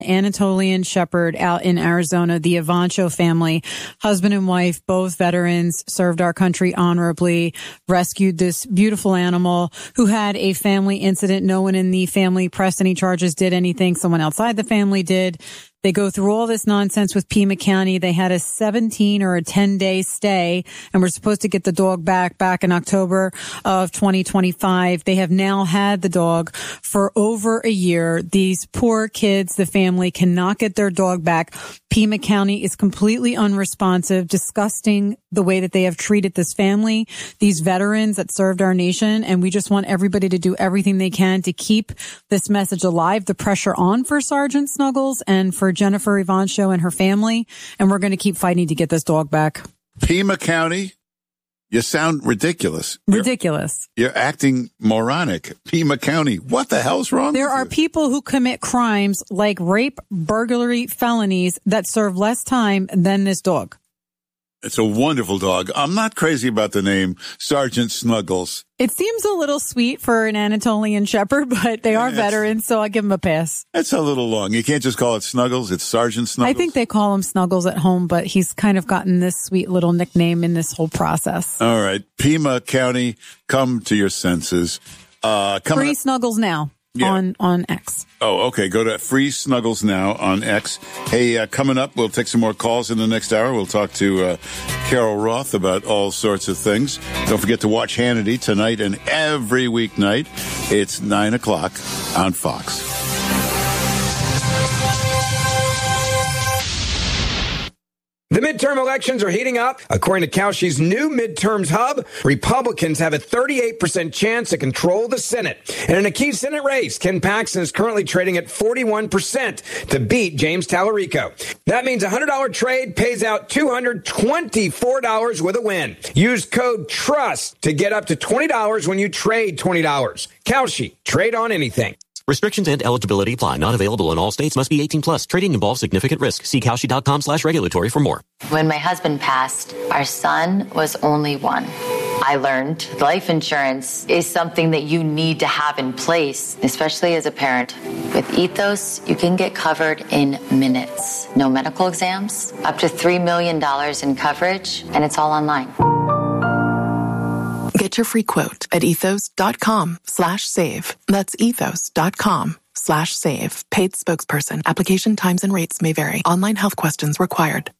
Anatolian Shepherd out in Arizona, the Ivancho family, husband and wife, both veterans, served our country honorably, rescued this beautiful animal who had a family incident. No one in the family pressed any charges, did anything. Someone outside the family did. They go through all this nonsense with Pima County. They had a 17 or a 10-day stay and were supposed to get the dog back in October of 2025. They have now had the dog for over a year. These poor kids, the family, cannot get their dog back. Pima County is completely unresponsive, disgusting the way that they have treated this family, these veterans that served our nation. And we just want everybody to do everything they can to keep this message alive, the pressure on for Sergeant Snuggles and for Jennifer Ivancho and her family. And we're going to keep fighting to get this dog back. Pima County, you sound ridiculous. Ridiculous. You're acting moronic. Pima County, what the hell's wrong There with are you? people who commit crimes like rape, burglary, felonies that serve less time than this dog. It's a wonderful dog. I'm not crazy about the name Sergeant Snuggles. It seems a little sweet for an Anatolian Shepherd, but they are veterans, so I give them a pass. That's a little long. You can't just call it Snuggles. It's Sergeant Snuggles. I think they call him Snuggles at home, but he's kind of gotten this sweet little nickname in this whole process. All right. Pima County, come to your senses. Free Snuggles now on X. Oh, okay. Go to Free Snuggles now on X. Hey, coming up, we'll take some more calls in the next hour. We'll talk to Carol Roth about all sorts of things. Don't forget to watch Hannity tonight and every weeknight. It's 9 o'clock on Fox. The midterm elections are heating up. According to Kalshi's new midterms hub, Republicans have a 38% chance to control the Senate. And in a key Senate race, Ken Paxton is currently trading at 41% to beat James Tallarico. That means a $100 trade pays out $224 with a win. Use code TRUST to get up to $20 when you trade $20. Kalshi, trade on anything. Restrictions and eligibility apply. Not available in all states. Must be 18 plus. Trading involves significant risk. See Kalshi.com/regulatory for more. When my husband passed, our son was only one. I learned life insurance is something that you need to have in place, especially as a parent. With Ethos, you can get covered in minutes. No medical exams, up to $3 million in coverage, and it's all online. Get your free quote at ethos.com/save. That's ethos.com/save. Paid spokesperson. Application times and rates may vary. Online health questions required.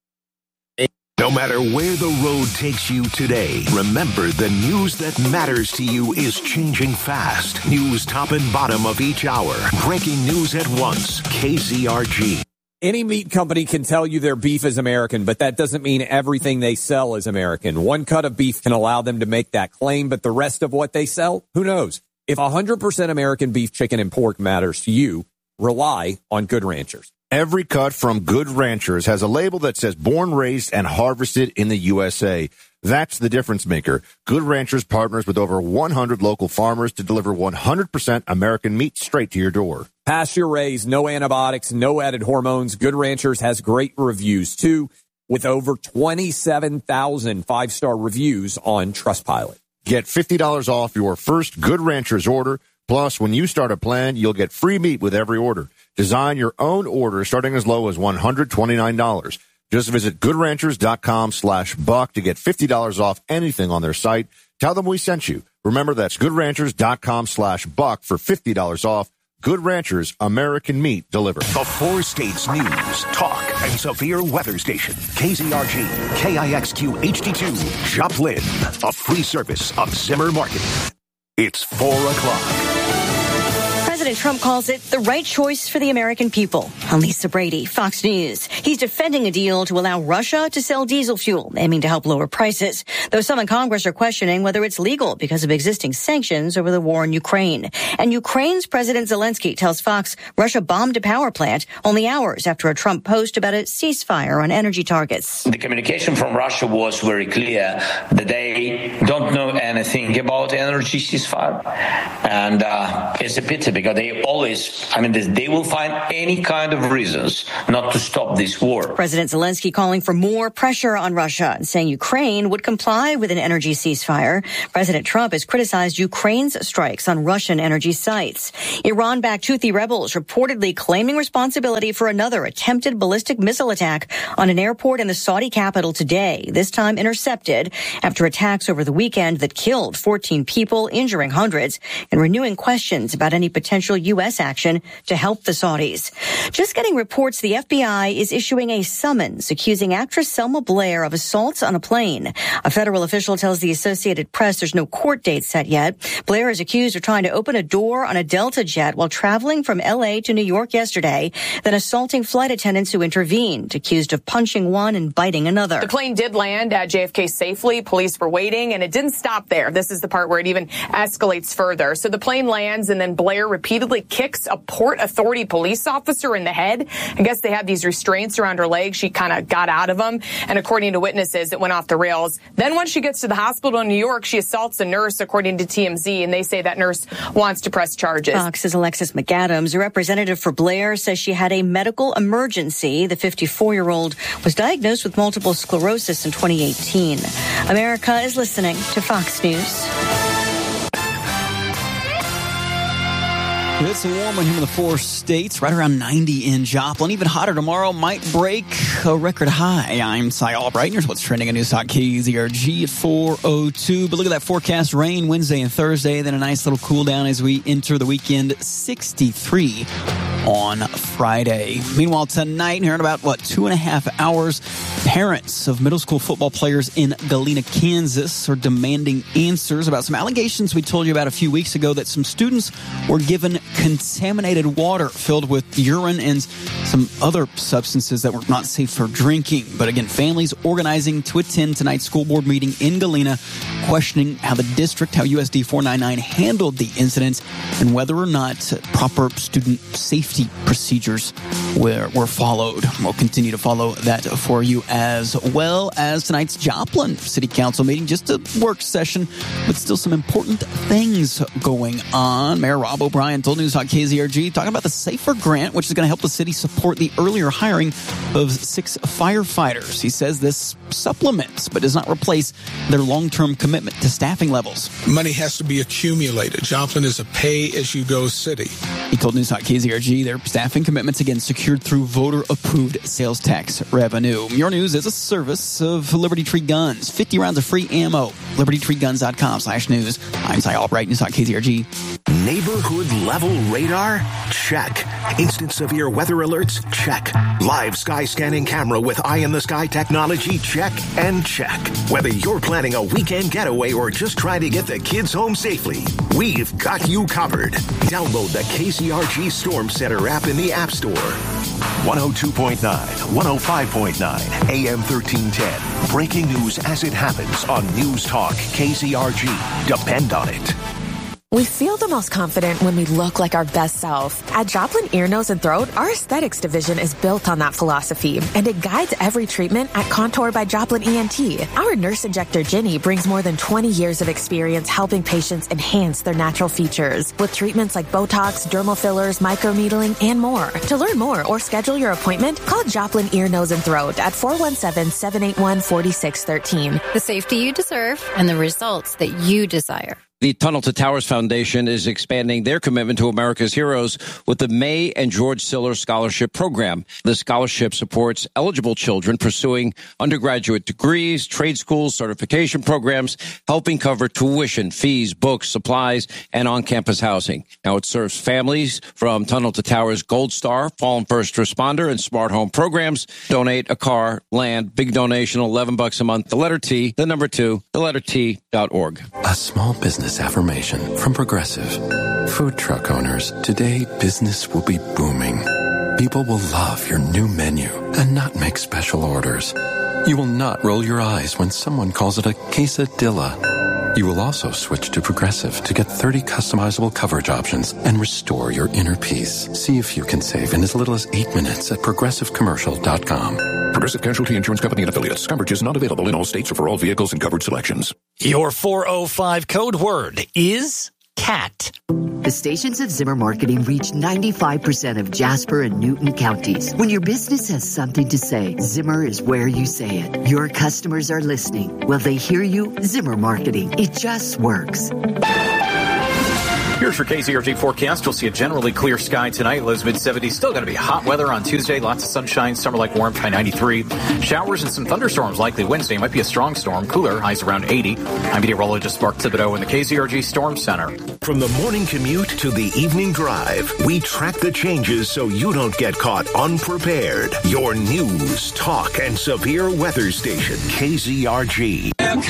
No matter where the road takes you today, remember the news that matters to you is changing fast. News top and bottom of each hour. Breaking news at once. KZRG. Any meat company can tell you their beef is American, but that doesn't mean everything they sell is American. One cut of beef can allow them to make that claim, but the rest of what they sell, who knows? If 100% American beef, chicken, and pork matters to you, rely on Good Ranchers. Every cut from Good Ranchers has a label that says born, raised, and harvested in the USA. That's the difference maker. Good Ranchers partners with over 100 local farmers to deliver 100% American meat straight to your door. Pasture raised, no antibiotics, no added hormones. Good Ranchers has great reviews, too, with over 27,000 five-star reviews on Trustpilot. Get $50 off your first Good Ranchers order. Plus, when you start a plan, you'll get free meat with every order. Design your own order starting as low as $129. Just visit goodranchers.com/buck to get $50 off anything on their site. Tell them we sent you. Remember, that's goodranchers.com/buck for $50 off. Good Ranchers, American meat delivered. The four states news, talk, and severe weather station. KZRG, KIXQ HD2, Joplin, a free service of Zimmer Marketing. It's 4 o'clock. President Trump calls it the right choice for the American people. I'm Lisa Brady, Fox News. He's defending a deal to allow Russia to sell diesel fuel, aiming to help lower prices, though some in Congress are questioning whether it's legal because of existing sanctions over the war in Ukraine. And Ukraine's President Zelensky tells Fox Russia bombed a power plant only hours after a Trump post about a ceasefire on energy targets. The communication from Russia was very clear that they don't know anything about energy ceasefire. And it's a pity because they always, they will find any kind of reasons not to stop this war. President Zelensky calling for more pressure on Russia and saying Ukraine would comply with an energy ceasefire. President Trump has criticized Ukraine's strikes on Russian energy sites. Iran-backed Houthi rebels reportedly claiming responsibility for another attempted ballistic missile attack on an airport in the Saudi capital today, this time intercepted after attacks over the weekend that killed 14 people, injuring hundreds, and renewing questions about any potential U.S. action to help the Saudis. Just getting reports the FBI is issuing a summons accusing actress Selma Blair of assaults on a plane. A federal official tells the Associated Press there's no court date set yet. Blair is accused of trying to open a door on a Delta jet while traveling from L.A. to New York yesterday, then assaulting flight attendants who intervened, accused of punching one and biting another. The plane did land at JFK safely. Police were waiting, and it didn't stop there. This is the part where it even escalates further. So the plane lands, and then Blair repeatedly kicks a Port Authority police officer in the head. I guess they had these restraints around her legs. She kind of got out of them, and according to witnesses, it went off the rails. Then once she gets to the hospital in New York, she assaults a nurse, according to TMZ, and they say that nurse wants to press charges. Fox's Alexis McAdams, a representative for Blair, says she had a medical emergency. The 54-year-old was diagnosed with multiple sclerosis in 2018. America is listening to Fox News. It's a warm one here in the 4 states, right around 90 in Joplin. Even hotter tomorrow, might break a record high. I'm Cy Albright. Here's what's trending on News Talk KZRG at 4:02. But look at that forecast: rain Wednesday and Thursday, then a nice little cool down as we enter the weekend. 63 on Friday. Meanwhile, tonight, here in about 2.5 hours, parents of middle school football players in Galena, Kansas, are demanding answers about some allegations we told you about a few weeks ago that some students were given contaminated water filled with urine and some other substances that were not safe for drinking. But again, families organizing to attend tonight's school board meeting in Galena, questioning how the district, how USD 499 handled the incident, and whether or not proper student safety procedures were followed. We'll continue to follow that for you, as well as tonight's Joplin City Council meeting. Just a work session, but still some important things going on. Mayor Rob O'Brien told News Talk KZRG, talking about the SAFER grant, which is going to help the city support the earlier hiring of 6 firefighters. He says this supplements, but does not replace their long-term commitment to staffing levels. Money has to be accumulated. Joplin is a pay-as-you-go city. He told News Talk KZRG their staffing commitments, again, secured through voter-approved sales tax revenue. Your News is a service of Liberty Tree Guns. 50 rounds of free ammo. LibertyTreeGuns.com/news. I'm Cy Albright, News Talk KZRG. Neighborhood level radar? Check. Instant severe weather alerts? Check. Live sky scanning camera with eye-in-the-sky technology? Check and check. Whether you're planning a weekend getaway or just trying to get the kids home safely, we've got you covered. Download the KCRG Storm Center app in the App Store. 102.9, 105.9, AM 1310. Breaking news as it happens on News Talk KCRG. Depend on it. We feel the most confident when we look like our best self. At Joplin Ear, Nose, and Throat, our aesthetics division is built on that philosophy, and it guides every treatment at Contour by Joplin ENT. Our nurse injector, Ginny, brings more than 20 years of experience helping patients enhance their natural features with treatments like Botox, dermal fillers, microneedling, and more. To learn more or schedule your appointment, call Joplin Ear, Nose, and Throat at 417-781-4613. The safety you deserve and the results that you desire. The Tunnel to Towers Foundation is expanding their commitment to America's heroes with the May and George Siller Scholarship Program. The scholarship supports eligible children pursuing undergraduate degrees, trade schools, certification programs, helping cover tuition, fees, books, supplies, and on-campus housing. Now, it serves families from Tunnel to Towers Gold Star, Fallen First Responder, and Smart Home programs. Donate a car, land, big donation, $11 a month. The letter T, the number 2, the letter T.org. A small business affirmation from Progressive. Food truck owners, today business will be booming. People will love your new menu and not make special orders. You will not roll your eyes when someone calls it a quesadilla. You will also switch to Progressive to get 30 customizable coverage options and restore your inner peace. See if you can save in as little as 8 minutes at ProgressiveCommercial.com. Progressive Casualty Insurance Company and Affiliates. Coverage is not available in all states or for all vehicles and coverage selections. Your 405 code word is cat. The stations of Zimmer Marketing reach 95% of Jasper and Newton counties. When your business has something to say, Zimmer is where you say it. Your customers are listening. Will they hear you? Zimmer Marketing. It just works. Here's your KZRG forecast. We'll see a generally clear sky tonight. Lows mid-70s. Still going to be hot weather on Tuesday. Lots of sunshine. Summer-like warmth, high 93. Showers and some thunderstorms likely Wednesday. Might be a strong storm. Cooler, highs around 80. I'm meteorologist Mark Thibodeau in the KZRG Storm Center. From the morning commute to the evening drive, we track the changes so you don't get caught unprepared. Your news, talk, and severe weather station, KZRG.